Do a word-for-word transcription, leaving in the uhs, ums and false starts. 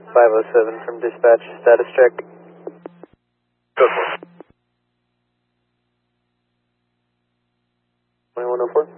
five oh seven from dispatch, status check. Go for it. twenty-one oh four.